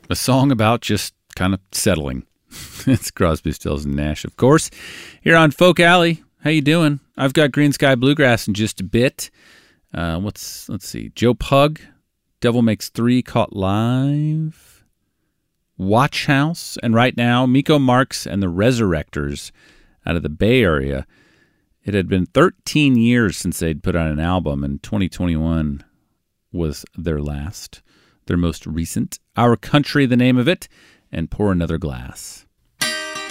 A song about just kind of settling. It's Crosby, Stills, and Nash, of course. Here on Folk Alley. How you doing? I've got Green Sky Bluegrass in just a bit. Let's see. Joe Pug, Devil Makes Three, Caught Live, Watch House, and right now, Miko Marks and the Resurrectors out of the Bay Area. It had been 13 years since they'd put out an album, and 2021 was their most recent. Our Country, the name of it, and Pour Another Glass.